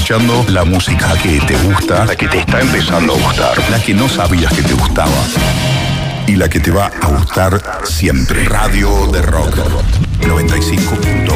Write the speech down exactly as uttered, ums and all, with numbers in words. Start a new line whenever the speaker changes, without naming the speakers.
escuchando la música que te gusta, la que te está empezando a gustar, la que no sabías que te gustaba y la que te va a gustar siempre. Radio de Rock noventa y cinco punto